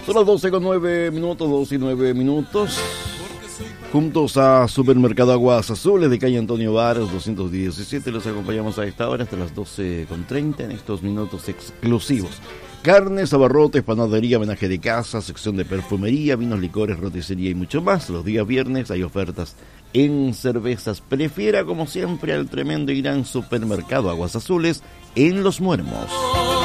Son las 12:09, 12:09. Juntos a Supermercado Aguas Azules de calle Antonio Varas 217. Los acompañamos a esta hora hasta las 12:30 en estos minutos exclusivos. Carnes, abarrotes, panadería, homenaje de casa, sección de perfumería, vinos, licores, roticería y mucho más. Los días viernes hay ofertas en cervezas. Prefiera como siempre al tremendo y gran Supermercado Aguas Azules en Los Muermos.